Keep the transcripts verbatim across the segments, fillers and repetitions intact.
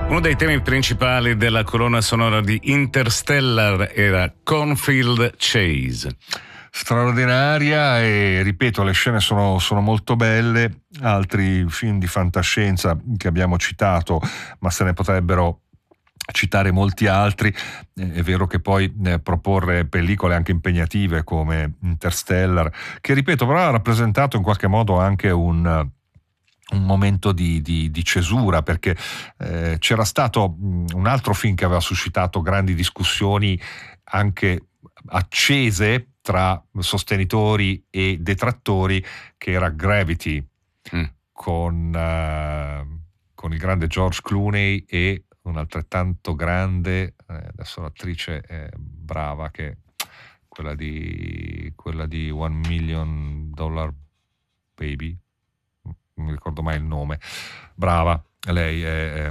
Uno dei temi principali della colonna sonora di Interstellar era Cornfield Chase. Straordinaria, e ripeto, le scene sono, sono molto belle. Altri film di fantascienza che abbiamo citato, ma se ne potrebbero citare molti altri. È vero che poi eh, proporre pellicole anche impegnative come Interstellar, che ripeto però ha rappresentato in qualche modo anche un un momento di, di, di cesura, perché eh, c'era stato mh, un altro film che aveva suscitato grandi discussioni anche accese tra sostenitori e detrattori, che era Gravity, mm. con, uh, con il grande George Clooney e un altrettanto grande, eh, adesso l'attrice è brava, che quella di quella di One Million Dollar Baby, non mi ricordo mai il nome, brava lei è, è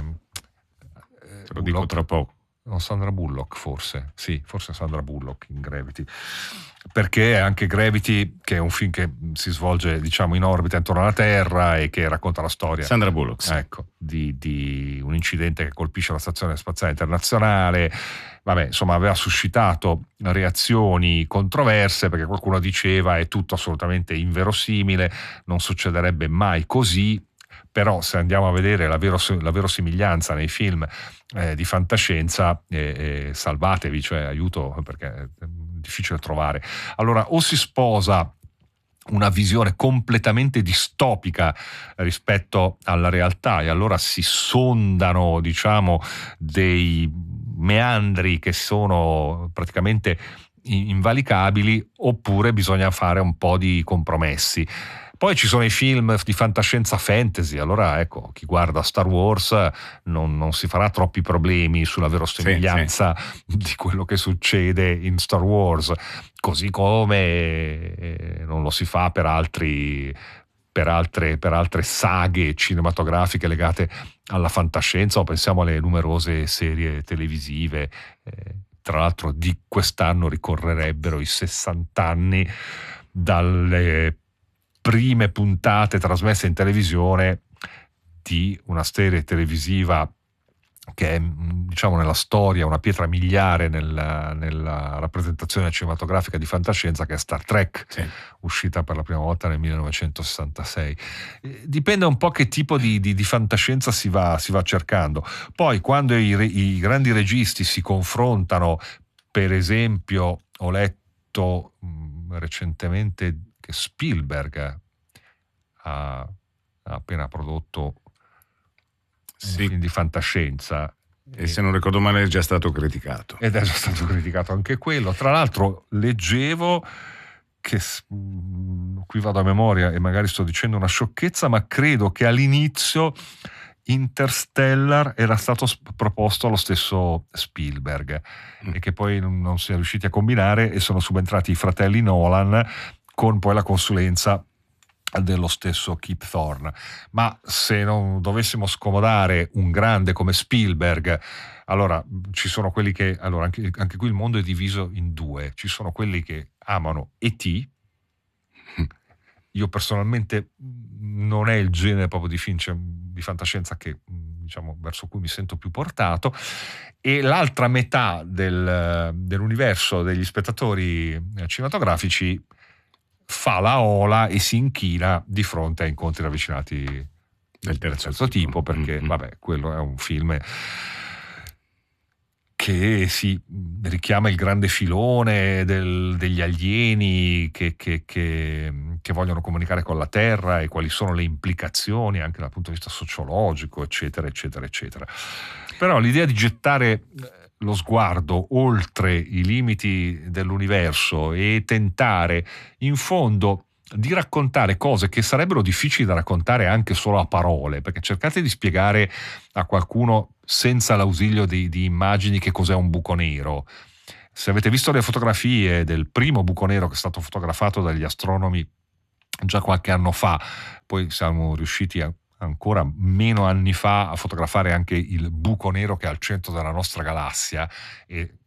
te lo dico tra poco. No, Sandra Bullock forse, sì, forse Sandra Bullock in Gravity, perché anche Gravity, che è un film che si svolge diciamo in orbita intorno alla Terra e che racconta la storia, Sandra Bullock, sì. ecco, di, di un incidente che colpisce la Stazione Spaziale Internazionale. Vabbè, insomma, aveva suscitato reazioni controverse, perché qualcuno diceva è tutto assolutamente inverosimile, non succederebbe mai così. Però se andiamo a vedere la, veros- la verosimiglianza nei film eh, di fantascienza, eh, eh, salvatevi, cioè aiuto, perché è difficile trovare. Allora, o si sposa una visione completamente distopica rispetto alla realtà, e allora si sondano, diciamo, dei meandri che sono praticamente invalicabili, oppure bisogna fare un po' di compromessi. Poi ci sono i film di fantascienza fantasy, allora ecco, chi guarda Star Wars non, non si farà troppi problemi sulla verosimiglianza sì, sì. di quello che succede in Star Wars, così come eh, non lo si fa per altri per altre, per altre saghe cinematografiche legate alla fantascienza, o pensiamo alle numerose serie televisive. Eh, tra l'altro di quest'anno ricorrerebbero i sessanta anni dalle prime puntate trasmesse in televisione di una serie televisiva che è, diciamo, nella storia una pietra miliare nella, nella rappresentazione cinematografica di fantascienza, che è Star Trek, sì. uscita per la prima volta nel millenovecentosessantasei. Dipende un po' che tipo di, di, di fantascienza si va, si va cercando. Poi quando i, i grandi registi si confrontano, per esempio ho letto mh, recentemente che Spielberg ha, ha appena prodotto sì. un film di fantascienza, e, e se non ricordo male è già stato criticato. Ed è già stato criticato anche quello. Tra l'altro leggevo che, qui vado a memoria e magari sto dicendo una sciocchezza, ma credo che all'inizio Interstellar era stato proposto allo stesso Spielberg mm. e che poi non si è riusciti a combinare, e sono subentrati i fratelli Nolan con poi la consulenza dello stesso Kip Thorne. Ma se non dovessimo scomodare un grande come Spielberg, allora ci sono quelli che, allora anche, anche qui il mondo è diviso in due. Ci sono quelli che amano E T. Io personalmente non è il genere proprio di film di fantascienza che, diciamo, verso cui mi sento più portato, e l'altra metà del, dell'universo degli spettatori cinematografici fa la ola e si inchina di fronte a Incontri ravvicinati del terzo, terzo tipo, perché mm-hmm. vabbè, quello è un film che si richiama il grande filone del, degli alieni che, che, che, che vogliono comunicare con la Terra, e quali sono le implicazioni anche dal punto di vista sociologico, eccetera, eccetera, eccetera. Però l'idea di gettare lo sguardo oltre i limiti dell'universo e tentare in fondo di raccontare cose che sarebbero difficili da raccontare anche solo a parole, perché cercate di spiegare a qualcuno senza l'ausilio di, di immagini che cos'è un buco nero. Se avete visto le fotografie del primo buco nero che è stato fotografato dagli astronomi già qualche anno fa, poi siamo riusciti a ancora meno anni fa a fotografare anche il buco nero che è al centro della nostra galassia, e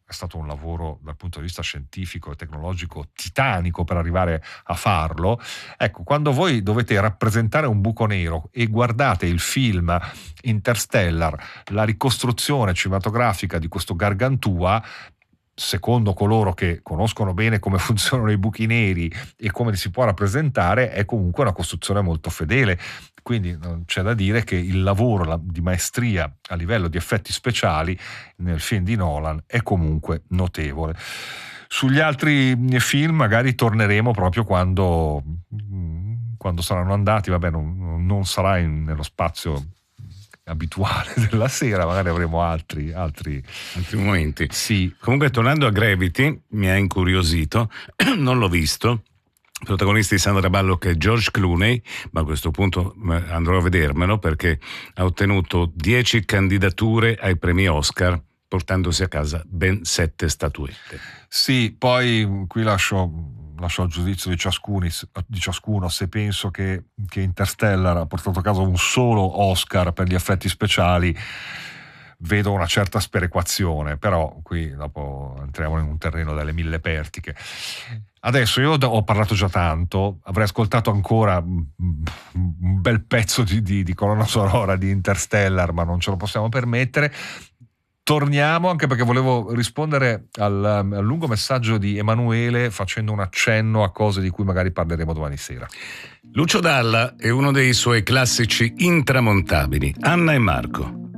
è stato un lavoro dal punto di vista scientifico e tecnologico titanico per arrivare a farlo. Ecco, quando voi dovete rappresentare un buco nero e guardate il film Interstellar, la ricostruzione cinematografica di questo Gargantua, secondo coloro che conoscono bene come funzionano i buchi neri e come li si può rappresentare, è comunque una costruzione molto fedele. Quindi non c'è da dire che il lavoro di maestria a livello di effetti speciali nel film di Nolan è comunque notevole. Sugli altri film magari torneremo proprio quando, quando saranno andati, vabbè, non, non sarà in, nello spazio abituale della sera, magari avremo altri altri, altri momenti. Sì. Comunque, tornando a Gravity, mi ha incuriosito, non l'ho visto. Protagonisti di Sandra Bullock e George Clooney, ma a questo punto andrò a vedermelo perché ha ottenuto dieci candidature ai premi Oscar, portandosi a casa ben sette statuette. Sì, poi qui lascio, lascio al giudizio di ciascuno, di ciascuno se penso che, che Interstellar ha portato a casa un solo Oscar per gli effetti speciali, vedo una certa sperequazione, però qui dopo entriamo in un terreno delle mille pertiche. Adesso io ho parlato già tanto, avrei ascoltato ancora un bel pezzo di, di, di colonna sonora di Interstellar, ma non ce lo possiamo permettere. Torniamo, anche perché volevo rispondere al, al lungo messaggio di Emanuele facendo un accenno a cose di cui magari parleremo domani sera. Lucio Dalla è uno dei suoi classici intramontabili, Anna e Marco.